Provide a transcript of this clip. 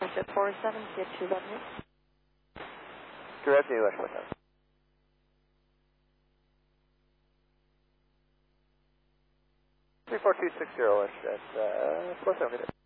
WestJet 47, get 2 revenue. Direct to US 47. 34260 WestJet 47.